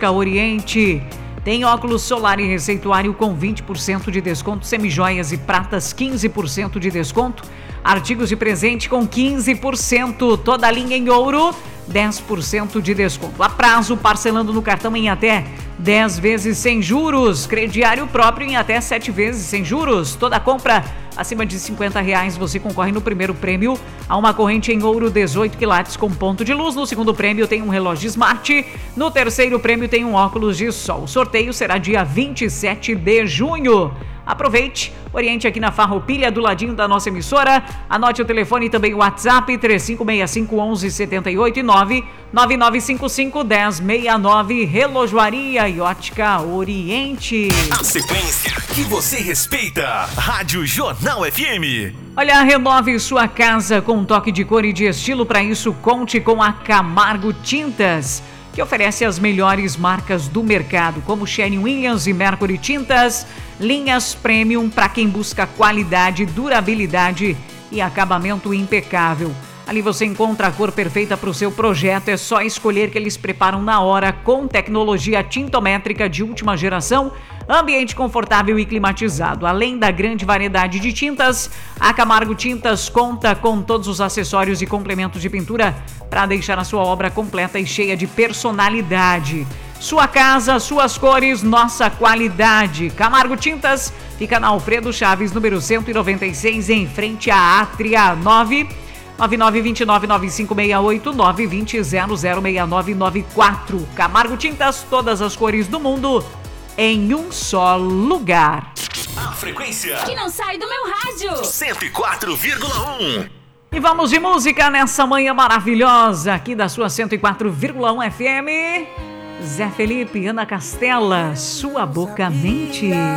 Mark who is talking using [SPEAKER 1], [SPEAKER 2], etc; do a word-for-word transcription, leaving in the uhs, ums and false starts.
[SPEAKER 1] Ótica Oriente. Tem óculos solar e receituário com vinte por cento de desconto, semijoias e pratas quinze por cento de desconto, artigos de presente com quinze por cento, toda a linha em ouro, dez por cento de desconto. A prazo, parcelando no cartão em até dez vezes sem juros, crediário próprio em até sete vezes sem juros. Toda compra acima de cinquenta reais você concorre no primeiro prêmio a uma corrente em ouro dezoito quilates com ponto de luz. No segundo prêmio tem um relógio Smart. No terceiro prêmio tem um óculos de sol. O sorteio será dia vinte e sete de junho. Aproveite, oriente aqui na Farroupilha, do ladinho da nossa emissora. Anote o telefone e também o WhatsApp, três cinco seis cinco, um um sete oito e nove nove nove cinco cinco, um zero seis nove. Relojoaria e Ótica Oriente.
[SPEAKER 2] A sequência que você respeita. Rádio Jornal F M.
[SPEAKER 1] Olha, renove sua casa com um toque de cor e de estilo. Para isso, conte com a Camargo Tintas, que oferece as melhores marcas do mercado, como Sherwin-Williams e Mercury Tintas, linhas premium para quem busca qualidade, durabilidade e acabamento impecável. Ali você encontra a cor perfeita para o seu projeto, é só escolher, que eles preparam na hora com tecnologia tintométrica de última geração, ambiente confortável e climatizado. Além da grande variedade de tintas, a Camargo Tintas conta com todos os acessórios e complementos de pintura para deixar a sua obra completa e cheia de personalidade. Sua casa, suas cores, nossa qualidade. Camargo Tintas fica na Alfredo Chaves, número cento e noventa e seis, em frente à Átria. Nove nove nove dois nove nove cinco seis oito, nove dois zero zero zero seis nove nove quatro. Camargo Tintas, todas as cores do mundo em um só lugar.
[SPEAKER 2] A frequência
[SPEAKER 3] que não sai do meu rádio.
[SPEAKER 2] cento e quatro vírgula um.
[SPEAKER 1] E vamos de música nessa manhã maravilhosa aqui da sua cento e quatro vírgula um F M. Zé Felipe, Ana Castela, Sua Boca Mente.